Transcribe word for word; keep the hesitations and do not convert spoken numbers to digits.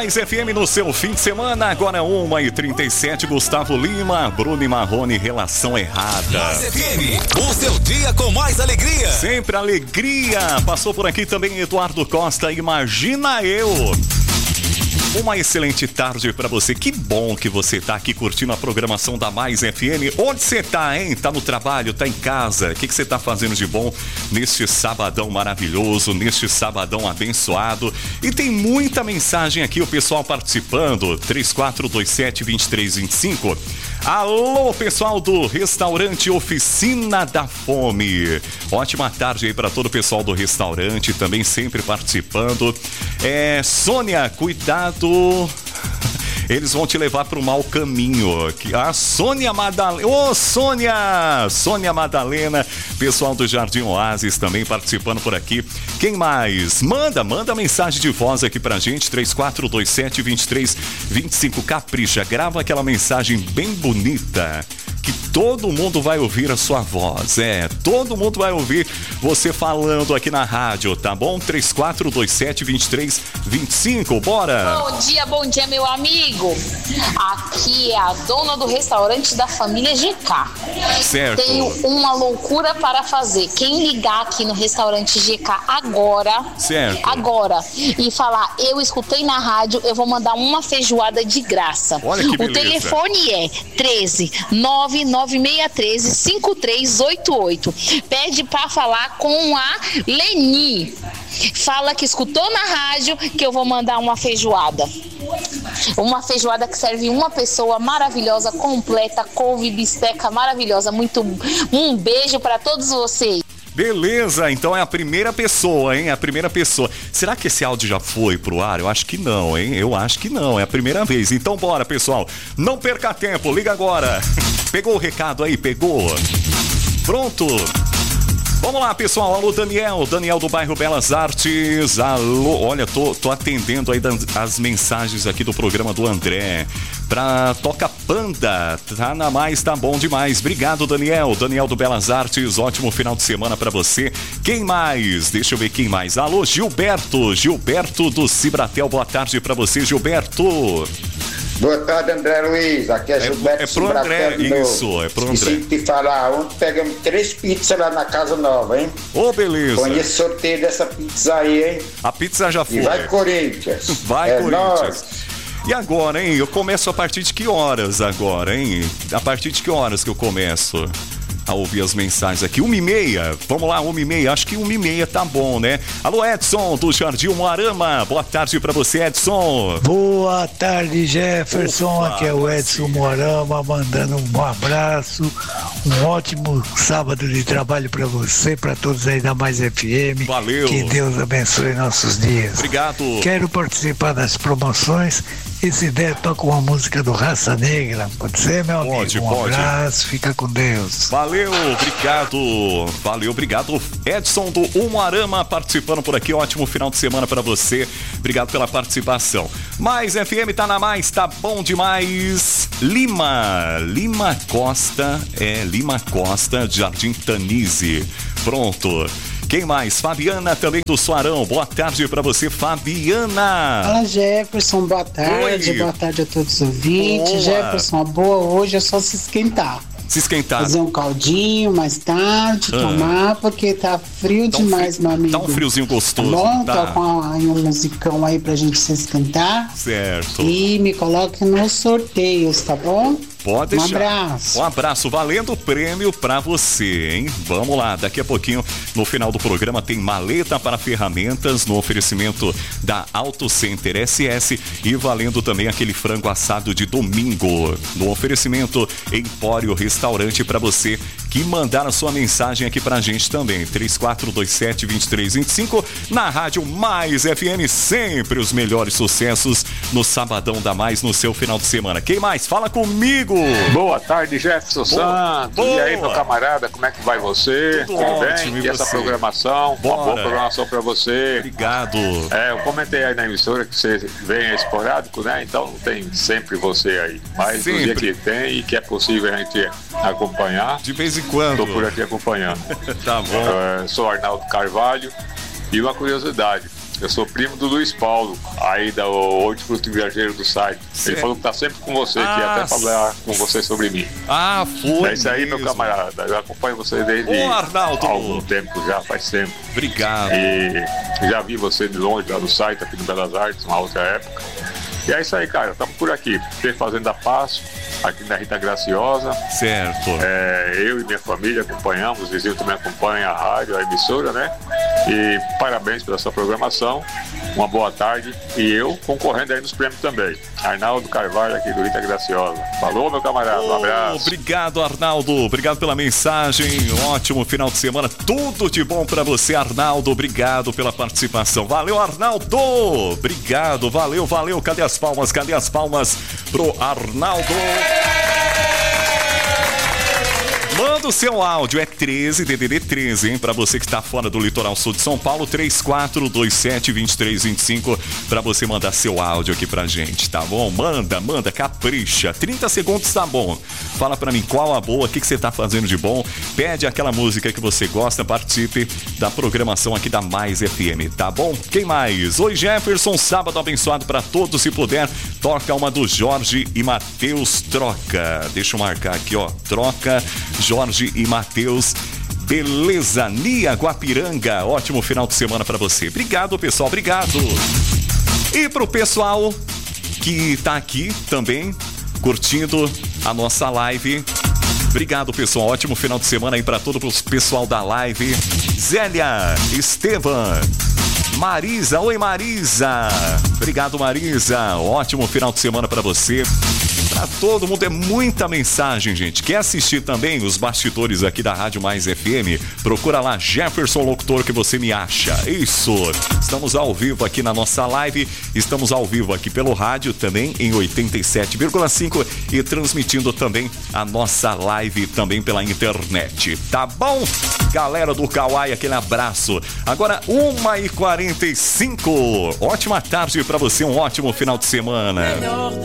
Mais F M no seu fim de semana, agora uma e trinta e sete, Gustavo Lima, Bruno e Marrone, relação errada. Mais F M, o seu dia com mais alegria. Sempre alegria. Passou por aqui também Eduardo Costa, imagina eu. Uma excelente tarde pra você. Que bom que você tá aqui curtindo a programação da Mais F M. Onde você tá, hein? Tá no trabalho, tá em casa? O que que você tá fazendo de bom neste sabadão maravilhoso, neste sabadão abençoado? E tem muita mensagem aqui, o pessoal participando. três quatro dois sete, dois três dois cinco. Alô, pessoal do restaurante Oficina da Fome. Ótima tarde aí para todo o pessoal do restaurante, também sempre participando. É, Sônia, cuidado. Eles vão te levar para o mau caminho. A Sônia Madalena. Ô, Sônia! Sônia Madalena, pessoal do Jardim Oasis também participando por aqui. Quem mais? Manda, manda mensagem de voz aqui pra gente. três quatro dois sete, dois três dois cinco. Capricha, grava aquela mensagem bem bonita, que todo mundo vai ouvir a sua voz. É, todo mundo vai ouvir você falando aqui na rádio, tá bom? três quatro dois sete, dois três dois cinco, bora! Bom dia, bom dia, meu amigo. Aqui é a dona do restaurante da família G K. Certo. Tenho uma loucura para fazer. Quem ligar aqui no restaurante G K agora, certo, agora, e falar, eu escutei na rádio, eu vou mandar uma feijoada de graça. Olha que beleza. O telefone é treze, nove nove seis três, cinco três oito oito. Pede para falar com a Leni. Fala que escutou na rádio que eu vou mandar uma feijoada. Uma feijoada que serve uma pessoa maravilhosa, completa, couve, bisteca maravilhosa. Muito, um beijo para todos vocês. Beleza, então é a primeira pessoa, hein? É a primeira pessoa. Será que esse áudio já foi pro ar? Eu acho que não, hein? Eu acho que não, é a primeira vez. Então bora, pessoal. Não perca tempo, liga agora. Pegou o recado aí? Pegou? Pronto? Vamos lá, pessoal. Alô, Daniel. Daniel do bairro Belas Artes. Alô. Olha, tô, tô atendendo aí das, as mensagens aqui do programa do André. Pra Toca Panda. Tá na mais, tá bom demais. Obrigado, Daniel. Daniel do Belas Artes. Ótimo final de semana pra você. Quem mais? Deixa eu ver quem mais. Alô, Gilberto. Gilberto do Cibratel. Boa tarde pra você, Gilberto. Boa tarde, André Luiz. Aqui é Gilberto. É, é pro André, isso, é pro André. Esqueci de te falar, ontem pegamos três pizzas lá na Casa Nova, hein? Ô, oh, beleza. Conheço o sorteio dessa pizza aí, hein? A pizza já foi. E vai, Corinthians. Vai, é Corinthians. Nóis. E agora, hein? Eu começo a partir de que horas agora, hein? A partir de que horas que eu começo a ouvir as mensagens aqui? Uma e meia? Vamos lá, uma e meia. Acho que uma e meia tá bom, né? Alô, Edson, do Jardim Moarama. Boa tarde pra você, Edson. Boa tarde, Jefferson. Opa, aqui é o Edson Moarama, mandando um abraço. Um ótimo sábado de trabalho pra você, pra todos aí da Mais F M. Valeu. Que Deus abençoe nossos dias. Obrigado. Quero participar das promoções. E se der, toca uma música do Raça Negra. Pode ser, meu amigo? Pode, um pode. abraço, fica com Deus. Valeu, obrigado. Valeu, obrigado. Edson do Umuarama participando por aqui. Ótimo final de semana pra você. Obrigado pela participação. Mais F M tá na mais, tá bom demais. Lima, Lima Costa, é Lima Costa, Jardim Tanise. Pronto. Quem mais? Fabiana também do Suarão. Boa tarde pra você, Fabiana. Fala, Jefferson. Boa tarde. Oi. Boa tarde a todos os ouvintes. Boa. Jefferson, a boa hoje é só se esquentar. Se esquentar. Fazer um caldinho mais tarde, Ah. tomar, porque tá frio Tá um demais, fri- meu amigo. Tá um friozinho gostoso. Tá bom? Tá. Toca um, um musicão aí pra gente se esquentar. Certo. E me coloque nos sorteios, tá bom? Pode Um deixar. abraço. Um abraço, valendo o prêmio pra você, hein? Vamos lá, daqui a pouquinho, no final do programa, tem maleta para ferramentas no oferecimento da Auto Center S S e valendo também aquele frango assado de domingo no oferecimento Empório Restaurante pra você que mandar a sua mensagem aqui pra gente também. três quatro dois sete, dois três dois cinco na Rádio Mais F M, sempre os melhores sucessos no Sabadão da Mais no seu final de semana. Quem mais? Fala comigo! Boa tarde, Jefferson Santos. Boa. E aí, meu camarada, como é que vai você? Tudo Tudo ótimo, bem? e E essa você? programação? Bora. Uma boa programação pra você. Obrigado. É, eu comentei aí na emissora que você vem esporádico, né? Então tem sempre você aí. Mas Sempre. no dia que tem e que é possível a gente acompanhar, De vez em quando. estou por aqui acompanhando. Tá bom. É, sou Arnaldo Carvalho. E uma curiosidade, Eu sou primo do Luiz Paulo, aí da Hortifruti Viajeiro do site. Certo. Ele falou que tá sempre com você, que ia Ah, até falar com você sobre mim. Ah, foi É isso aí, meu mesmo. camarada. Eu acompanho você desde Ô, Arnaldo. algum tempo já, faz tempo. Obrigado. E já vi você de longe lá do site, aqui no Belas Artes, uma outra época. E é isso aí, cara. Estamos por aqui. Ter Fazenda Passo, aqui na Rita Graciosa. Certo. É, eu e minha família acompanhamos, os vizinhos também acompanham a rádio, a emissora, né? E parabéns pela sua programação. Uma boa tarde. E eu concorrendo aí nos prêmios também. Arnaldo Carvalho, aqui do Rita Graciosa. Falou, meu camarada. Um abraço. Obrigado, Arnaldo. Obrigado pela mensagem. Ótimo final de semana. Tudo de bom pra você, Arnaldo. Obrigado pela participação. Valeu, Arnaldo. Obrigado. Valeu, valeu. Cadê as palmas? Cadê as palmas pro Arnaldo? Manda o seu áudio, é treze, D D D treze, hein? Pra você que tá fora do litoral sul de São Paulo, três quatro dois sete, dois três dois cinco, pra você mandar seu áudio aqui pra gente, tá bom? Manda, manda, capricha. trinta segundos tá bom. Fala pra mim qual a boa, o que, que você tá fazendo de bom. Pede aquela música que você gosta, participe da programação aqui da Mais F M, tá bom? Quem mais? Oi, Jefferson, sábado abençoado pra todos, se puder, toca uma do Jorge e Matheus, troca. Deixa eu marcar aqui, ó, troca Jorge e Matheus, beleza, Nia Guapiranga, ótimo final de semana pra você. Obrigado, pessoal, obrigado. E pro pessoal que tá aqui também, curtindo a nossa live, obrigado, pessoal, ótimo final de semana aí pra todo o pessoal da live. Zélia, Estevam, Marisa, oi Marisa, obrigado Marisa, ótimo final de semana pra você. Pra todo mundo, é muita mensagem, gente. Quer assistir também os bastidores aqui da Rádio Mais F M? Procura lá, Jefferson Locutor, que você me acha. Isso! Estamos ao vivo aqui na nossa live. Estamos ao vivo aqui pelo rádio também em oitenta e sete vírgula cinco e transmitindo também a nossa live também pela internet. Tá bom? Galera do Kauai, aquele abraço. Agora, uma e quarenta e cinco. Ótima tarde pra você, um ótimo final de semana.